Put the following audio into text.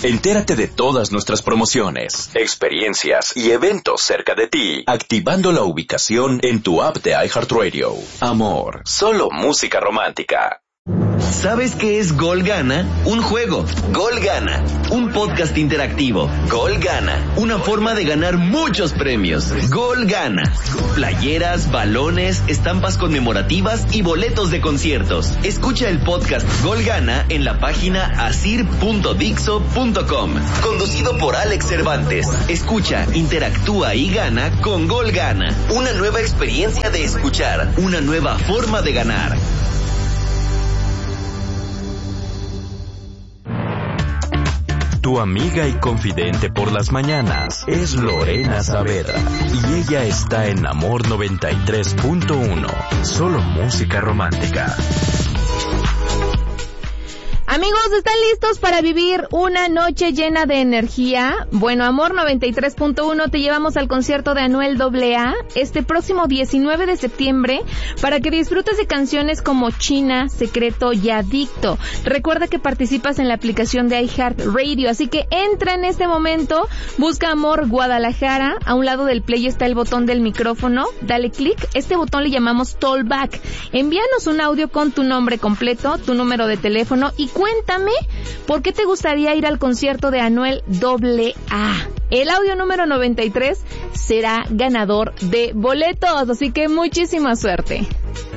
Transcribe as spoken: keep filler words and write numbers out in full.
Entérate de todas nuestras promociones, experiencias y eventos cerca de ti, activando la ubicación en tu app de iHeartRadio. Amor, solo música romántica. ¿Sabes qué es Gol Gana? Un juego. Gol Gana. Un podcast interactivo. Gol Gana. Una forma de ganar muchos premios. Gol Gana. Playeras, balones, estampas conmemorativas y boletos de conciertos. Escucha el podcast Gol Gana en la página asir punto dixo punto com. Conducido por Alex Cervantes. Escucha, interactúa y gana con Gol Gana. Una nueva experiencia de escuchar. Una nueva forma de ganar. Tu amiga y confidente por las mañanas es Lorena Saavedra y ella está en Amor noventa y tres punto uno, solo música romántica. Amigos, ¿están listos para vivir una noche llena de energía? Bueno, Amor noventa y tres punto uno te llevamos al concierto de Anuel doble A este próximo diecinueve de septiembre para que disfrutes de canciones como China, Secreto y Adicto. Recuerda que participas en la aplicación de iHeartRadio, así que entra en este momento, busca Amor Guadalajara, a un lado del play está el botón del micrófono, dale clic, este botón le llamamos Tollback. Envíanos un audio con tu nombre completo, tu número de teléfono y cuéntame por qué te gustaría ir al concierto de Anuel doble A. El audio número noventa y tres será ganador de boletos, así que muchísima suerte.